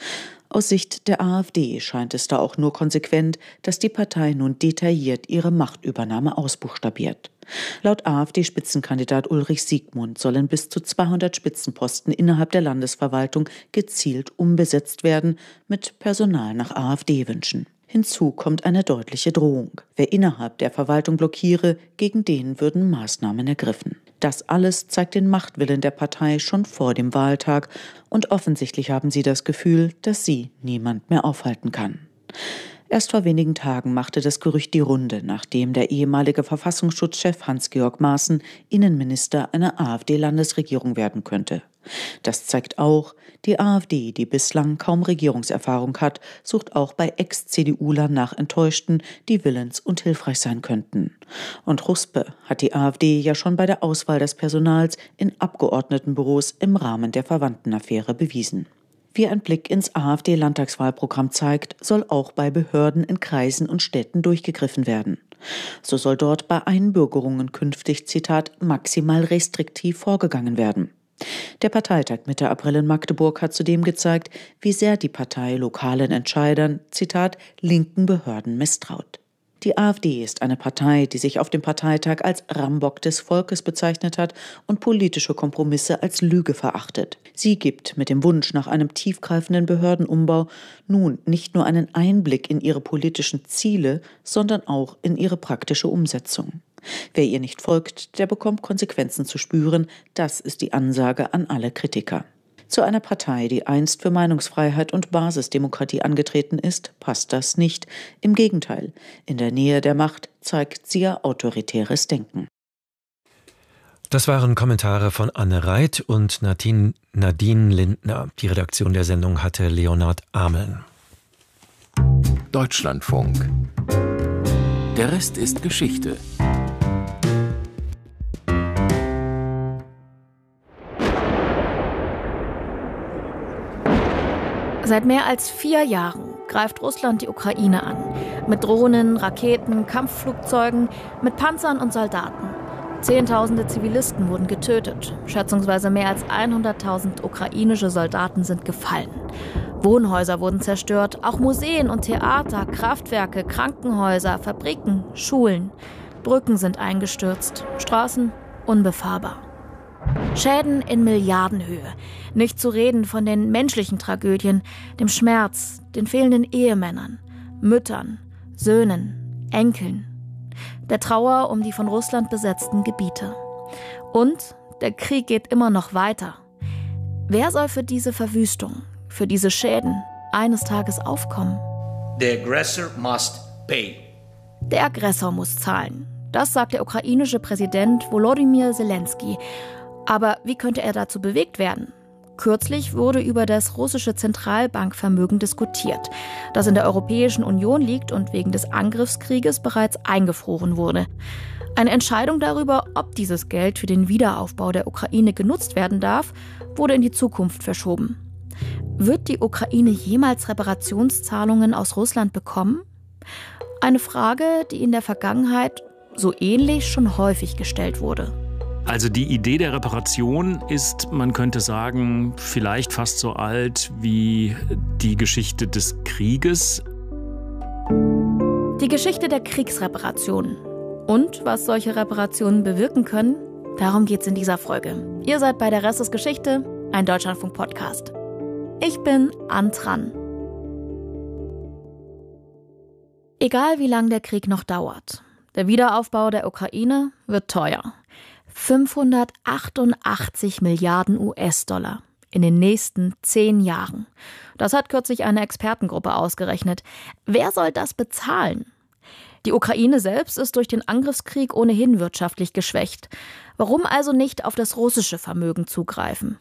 Aus Sicht der AfD scheint es da auch nur konsequent, dass die Partei nun detailliert ihre Machtübernahme ausbuchstabiert. Laut AfD-Spitzenkandidat Ulrich Siegmund sollen bis zu 200 Spitzenposten innerhalb der Landesverwaltung gezielt umbesetzt werden, mit Personal nach AfD-Wünschen. Hinzu kommt eine deutliche Drohung. Wer innerhalb der Verwaltung blockiere, gegen den würden Maßnahmen ergriffen. Das alles zeigt den Machtwillen der Partei schon vor dem Wahltag und offensichtlich haben sie das Gefühl, dass sie niemand mehr aufhalten kann. Erst vor wenigen Tagen machte das Gerücht die Runde, nachdem der ehemalige Verfassungsschutzchef Hans-Georg Maaßen Innenminister einer AfD-Landesregierung werden könnte. Das zeigt auch, die AfD, die bislang kaum Regierungserfahrung hat, sucht auch bei Ex-CDUlern nach Enttäuschten, die willens und hilfreich sein könnten. Und Ruspe hat die AfD ja schon bei der Auswahl des Personals in Abgeordnetenbüros im Rahmen der Verwandtenaffäre bewiesen. Wie ein Blick ins AfD-Landtagswahlprogramm zeigt, soll auch bei Behörden in Kreisen und Städten durchgegriffen werden. So soll dort bei Einbürgerungen künftig, Zitat, maximal restriktiv vorgegangen werden. Der Parteitag Mitte April in Magdeburg hat zudem gezeigt, wie sehr die Partei lokalen Entscheidern, Zitat, linken Behörden misstraut. Die AfD ist eine Partei, die sich auf dem Parteitag als Rambock des Volkes bezeichnet hat und politische Kompromisse als Lüge verachtet. Sie gibt mit dem Wunsch nach einem tiefgreifenden Behördenumbau nun nicht nur einen Einblick in ihre politischen Ziele, sondern auch in ihre praktische Umsetzung. Wer ihr nicht folgt, der bekommt Konsequenzen zu spüren, das ist die Ansage an alle Kritiker. Zu einer Partei, die einst für Meinungsfreiheit und Basisdemokratie angetreten ist, passt das nicht. Im Gegenteil, in der Nähe der Macht zeigt sie ihr autoritäres Denken. Das waren Kommentare von Anne Reit und Nadine Lindner. Die Redaktion der Sendung hatte Leonhard Ameln. Deutschlandfunk. Der Rest ist Geschichte. Seit mehr als 4 Jahren greift Russland die Ukraine an. Mit Drohnen, Raketen, Kampfflugzeugen, mit Panzern und Soldaten. Zehntausende Zivilisten wurden getötet. Schätzungsweise mehr als 100.000 ukrainische Soldaten sind gefallen. Wohnhäuser wurden zerstört, auch Museen und Theater, Kraftwerke, Krankenhäuser, Fabriken, Schulen. Brücken sind eingestürzt, Straßen unbefahrbar. Schäden in Milliardenhöhe. Nicht zu reden von den menschlichen Tragödien, dem Schmerz, den fehlenden Ehemännern, Müttern, Söhnen, Enkeln. Der Trauer um die von Russland besetzten Gebiete. Und der Krieg geht immer noch weiter. Wer soll für diese Verwüstung, für diese Schäden eines Tages aufkommen? The aggressor must pay. Der Aggressor muss zahlen. Das sagt der ukrainische Präsident Volodymyr Zelensky. Aber wie könnte er dazu bewegt werden? Kürzlich wurde über das russische Zentralbankvermögen diskutiert, das in der Europäischen Union liegt und wegen des Angriffskrieges bereits eingefroren wurde. Eine Entscheidung darüber, ob dieses Geld für den Wiederaufbau der Ukraine genutzt werden darf, wurde in die Zukunft verschoben. Wird die Ukraine jemals Reparationszahlungen aus Russland bekommen? Eine Frage, die in der Vergangenheit so ähnlich schon häufig gestellt wurde. Also die Idee der Reparation ist, man könnte sagen, vielleicht fast so alt wie die Geschichte des Krieges. Die Geschichte der Kriegsreparationen. Und was solche Reparationen bewirken können, darum geht's in dieser Folge. Ihr seid bei Der Rest ist Geschichte, ein Deutschlandfunk-Podcast. Ich bin Ann Tran. Egal wie lang der Krieg noch dauert, der Wiederaufbau der Ukraine wird teuer. 588 Milliarden US-Dollar in den nächsten 10 Jahren. Das hat kürzlich eine Expertengruppe ausgerechnet. Wer soll das bezahlen? Die Ukraine selbst ist durch den Angriffskrieg ohnehin wirtschaftlich geschwächt. Warum also nicht auf das russische Vermögen zugreifen?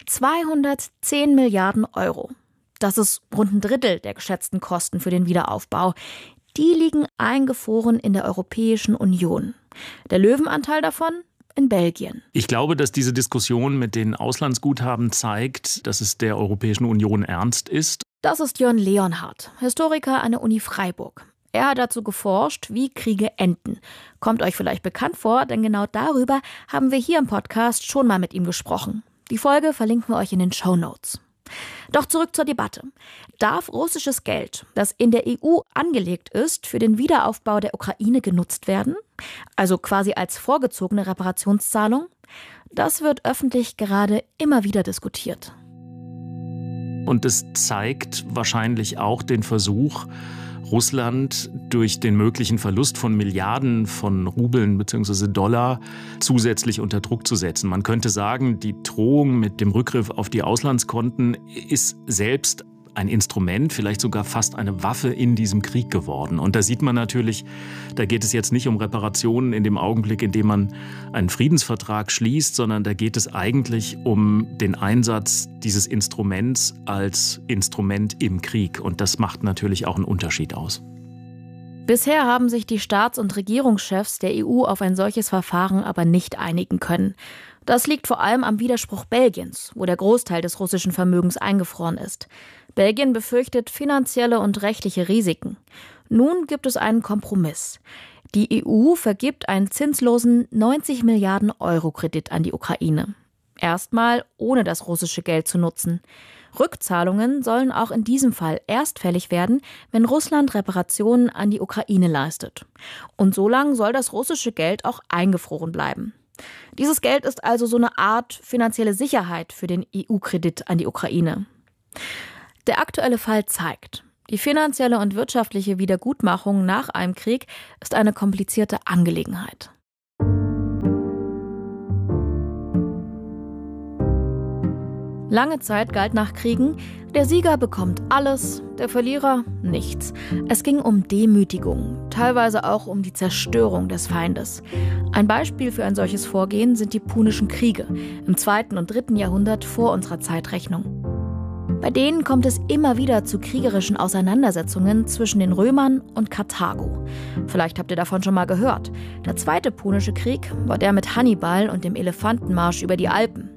210 Milliarden Euro. Das ist rund ein Drittel der geschätzten Kosten für den Wiederaufbau. Die liegen eingefroren in der Europäischen Union. Der Löwenanteil davon in Belgien. Ich glaube, dass diese Diskussion mit den Auslandsguthaben zeigt, dass es der Europäischen Union ernst ist. Das ist Jörn Leonhardt, Historiker an der Uni Freiburg. Er hat dazu geforscht, wie Kriege enden. Kommt euch vielleicht bekannt vor, denn genau darüber haben wir hier im Podcast schon mal mit ihm gesprochen. Die Folge verlinken wir euch in den Shownotes. Doch zurück zur Debatte. Darf russisches Geld, das in der EU angelegt ist, für den Wiederaufbau der Ukraine genutzt werden? Also quasi als vorgezogene Reparationszahlung? Das wird öffentlich gerade immer wieder diskutiert. Und es zeigt wahrscheinlich auch den Versuch, Russland durch den möglichen Verlust von Milliarden von Rubeln bzw. Dollar zusätzlich unter Druck zu setzen. Man könnte sagen, die Drohung mit dem Rückgriff auf die Auslandskonten ist selbst ein Instrument, vielleicht sogar fast eine Waffe in diesem Krieg geworden. Und da sieht man natürlich, da geht es jetzt nicht um Reparationen in dem Augenblick, in dem man einen Friedensvertrag schließt, sondern da geht es eigentlich um den Einsatz dieses Instruments als Instrument im Krieg. Und das macht natürlich auch einen Unterschied aus. Bisher haben sich die Staats- und Regierungschefs der EU auf ein solches Verfahren aber nicht einigen können. Das liegt vor allem am Widerspruch Belgiens, wo der Großteil des russischen Vermögens eingefroren ist. Belgien befürchtet finanzielle und rechtliche Risiken. Nun gibt es einen Kompromiss. Die EU vergibt einen zinslosen 90 Milliarden Euro Kredit an die Ukraine. Erstmal ohne das russische Geld zu nutzen. Rückzahlungen sollen auch in diesem Fall erst fällig werden, wenn Russland Reparationen an die Ukraine leistet. Und so lange soll das russische Geld auch eingefroren bleiben. Dieses Geld ist also so eine Art finanzielle Sicherheit für den EU-Kredit an die Ukraine. Der aktuelle Fall zeigt, die finanzielle und wirtschaftliche Wiedergutmachung nach einem Krieg ist eine komplizierte Angelegenheit. Lange Zeit galt nach Kriegen, der Sieger bekommt alles, der Verlierer nichts. Es ging um Demütigung, teilweise auch um die Zerstörung des Feindes. Ein Beispiel für ein solches Vorgehen sind die Punischen Kriege im 2. und 3. Jahrhundert vor unserer Zeitrechnung. Bei denen kommt es immer wieder zu kriegerischen Auseinandersetzungen zwischen den Römern und Karthago. Vielleicht habt ihr davon schon mal gehört. Der 2. Punische Krieg war der mit Hannibal und dem Elefantenmarsch über die Alpen.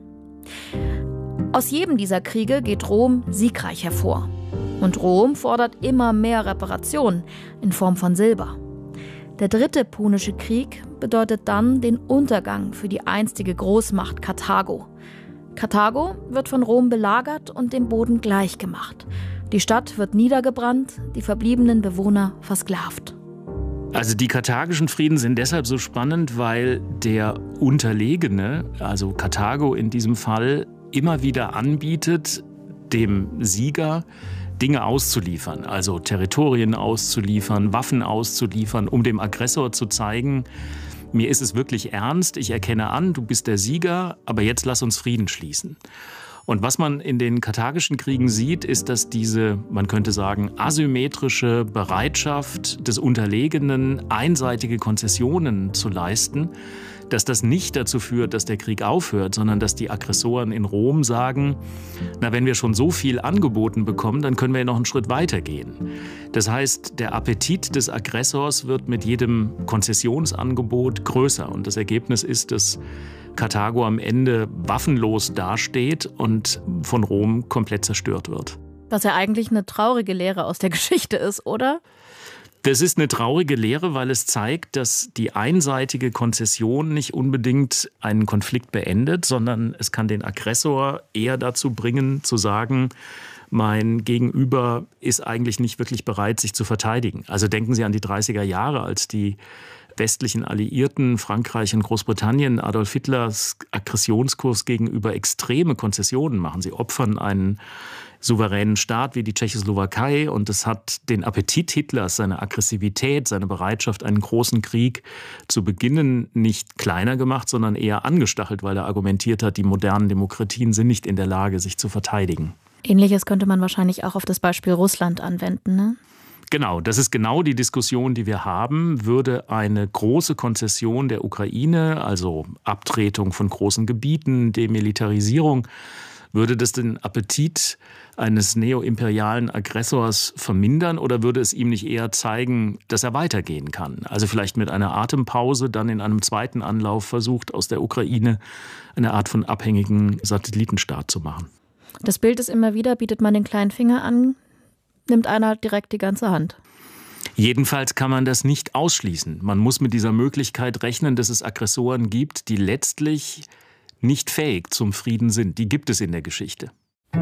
Aus jedem dieser Kriege geht Rom siegreich hervor. Und Rom fordert immer mehr Reparationen in Form von Silber. Der 3. Punische Krieg bedeutet dann den Untergang für die einstige Großmacht Karthago. Karthago wird von Rom belagert und dem Boden gleichgemacht. Die Stadt wird niedergebrannt, die verbliebenen Bewohner versklavt. Also die karthagischen Frieden sind deshalb so spannend, weil der Unterlegene, also Karthago in diesem Fall, immer wieder anbietet, dem Sieger Dinge auszuliefern, also Territorien auszuliefern, Waffen auszuliefern, um dem Aggressor zu zeigen, mir ist es wirklich ernst, ich erkenne an, du bist der Sieger, aber jetzt lass uns Frieden schließen. Und was man in den karthagischen Kriegen sieht, ist, dass diese, man könnte sagen, asymmetrische Bereitschaft des Unterlegenen, einseitige Konzessionen zu leisten, dass das nicht dazu führt, dass der Krieg aufhört, sondern dass die Aggressoren in Rom sagen, na, wenn wir schon so viel angeboten bekommen, dann können wir noch einen Schritt weiter gehen. Das heißt, der Appetit des Aggressors wird mit jedem Konzessionsangebot größer. Und das Ergebnis ist, dass Karthago am Ende waffenlos dasteht und von Rom komplett zerstört wird. Was ja eigentlich eine traurige Lehre aus der Geschichte ist, oder? Das ist eine traurige Lehre, weil es zeigt, dass die einseitige Konzession nicht unbedingt einen Konflikt beendet, sondern es kann den Aggressor eher dazu bringen, zu sagen, mein Gegenüber ist eigentlich nicht wirklich bereit, sich zu verteidigen. Also denken Sie an die 30er Jahre, als die westlichen Alliierten, Frankreich und Großbritannien, Adolf Hitlers Aggressionskurs gegenüber extreme Konzessionen machen. Sie opfern einen souveränen Staat wie die Tschechoslowakei und es hat den Appetit Hitlers, seine Aggressivität, seine Bereitschaft, einen großen Krieg zu beginnen, nicht kleiner gemacht, sondern eher angestachelt, weil er argumentiert hat, die modernen Demokratien sind nicht in der Lage, sich zu verteidigen. Ähnliches könnte man wahrscheinlich auch auf das Beispiel Russland anwenden, ne? Genau, das ist genau die Diskussion, die wir haben. Würde eine große Konzession der Ukraine, also Abtretung von großen Gebieten, Demilitarisierung, würde das den Appetit eines neoimperialen Aggressors vermindern oder würde es ihm nicht eher zeigen, dass er weitergehen kann? Also vielleicht mit einer Atempause dann in einem zweiten Anlauf versucht, aus der Ukraine eine Art von abhängigen Satellitenstaat zu machen. Das Bild ist immer wieder, bietet man den kleinen Finger an, nimmt einer direkt die ganze Hand. Jedenfalls kann man das nicht ausschließen. Man muss mit dieser Möglichkeit rechnen, dass es Aggressoren gibt, die letztlich nicht fähig zum Frieden sind. Die gibt es in der Geschichte.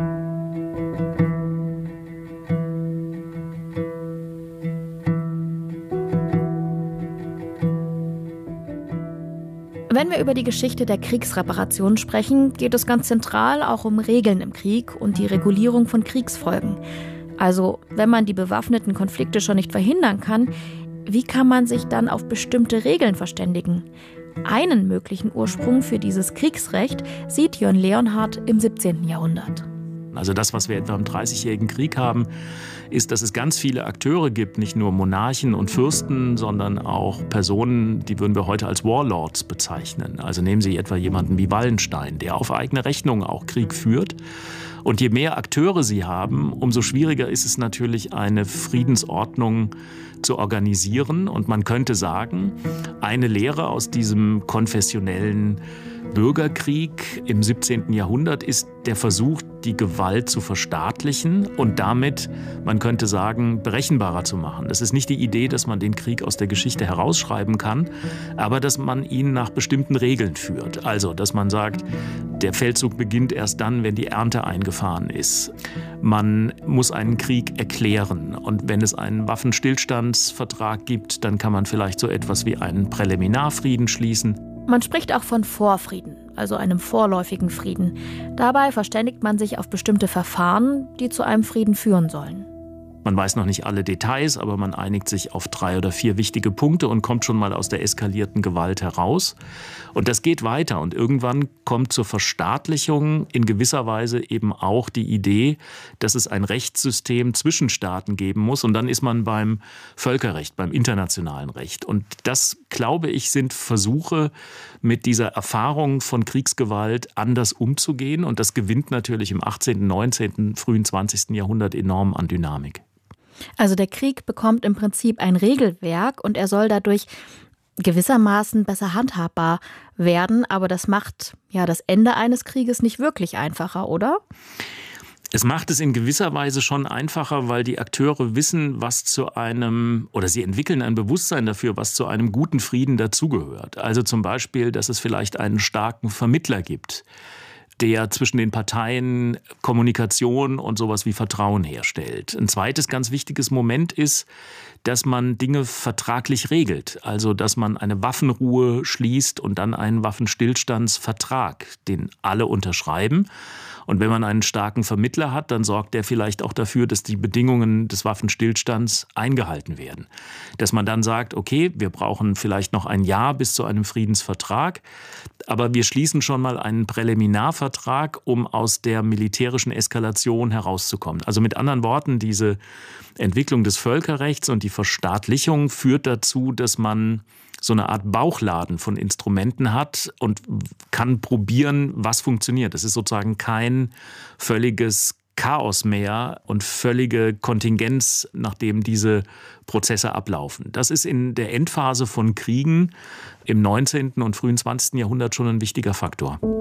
Wenn wir über die Geschichte der Kriegsreparation sprechen, geht es ganz zentral auch um Regeln im Krieg und die Regulierung von Kriegsfolgen. Also, wenn man die bewaffneten Konflikte schon nicht verhindern kann, wie kann man sich dann auf bestimmte Regeln verständigen? Einen möglichen Ursprung für dieses Kriegsrecht sieht Jörn Leonhardt im 17. Jahrhundert. Also das, was wir etwa im 30-jährigen Krieg haben, ist, dass es ganz viele Akteure gibt, nicht nur Monarchen und Fürsten, sondern auch Personen, die würden wir heute als Warlords bezeichnen. Also nehmen Sie etwa jemanden wie Wallenstein, der auf eigene Rechnung auch Krieg führt. Und je mehr Akteure Sie haben, umso schwieriger ist es natürlich, eine Friedensordnung zu organisieren. Und man könnte sagen, eine Lehre aus diesem konfessionellen Bürgerkrieg im 17. Jahrhundert ist der Versuch, die Gewalt zu verstaatlichen und damit, man könnte sagen, berechenbarer zu machen. Das ist nicht die Idee, dass man den Krieg aus der Geschichte herausschreiben kann, aber dass man ihn nach bestimmten Regeln führt. Also, dass man sagt, der Feldzug beginnt erst dann, wenn die Ernte eingefahren ist. Man muss einen Krieg erklären und wenn es einen Waffenstillstandsvertrag gibt, dann kann man vielleicht so etwas wie einen Präliminarfrieden schließen. Man spricht auch von Vorfrieden, also einem vorläufigen Frieden. Dabei verständigt man sich auf bestimmte Verfahren, die zu einem Frieden führen sollen. Man weiß noch nicht alle Details, aber man einigt sich auf 3 oder 4 wichtige Punkte und kommt schon mal aus der eskalierten Gewalt heraus. Und das geht weiter. Und irgendwann kommt zur Verstaatlichung in gewisser Weise eben auch die Idee, dass es ein Rechtssystem zwischen Staaten geben muss. Und dann ist man beim Völkerrecht, beim internationalen Recht. Und das, glaube ich, sind Versuche, mit dieser Erfahrung von Kriegsgewalt anders umzugehen. Und das gewinnt natürlich im 18., 19., frühen 20. Jahrhundert enorm an Dynamik. Also der Krieg bekommt im Prinzip ein Regelwerk und er soll dadurch gewissermaßen besser handhabbar werden. Aber das macht ja das Ende eines Krieges nicht wirklich einfacher, oder? Es macht es in gewisser Weise schon einfacher, weil die Akteure wissen, was zu einem, oder sie entwickeln ein Bewusstsein dafür, was zu einem guten Frieden dazugehört. Also zum Beispiel, dass es vielleicht einen starken Vermittler gibt, der zwischen den Parteien Kommunikation und sowas wie Vertrauen herstellt. Ein zweites ganz wichtiges Moment ist, dass man Dinge vertraglich regelt. Also, dass man eine Waffenruhe schließt und dann einen Waffenstillstandsvertrag, den alle unterschreiben. Und wenn man einen starken Vermittler hat, dann sorgt der vielleicht auch dafür, dass die Bedingungen des Waffenstillstands eingehalten werden. Dass man dann sagt, okay, wir brauchen vielleicht noch ein Jahr bis zu einem Friedensvertrag, aber wir schließen schon mal einen Präliminarvertrag, um aus der militärischen Eskalation herauszukommen. Also mit anderen Worten, diese Entwicklung des Völkerrechts und die Verstaatlichung führt dazu, dass man so eine Art Bauchladen von Instrumenten hat und kann probieren, was funktioniert. Es ist sozusagen kein völliges Chaos mehr und völlige Kontingenz, nachdem diese Prozesse ablaufen. Das ist in der Endphase von Kriegen im 19. und frühen 20. Jahrhundert schon ein wichtiger Faktor.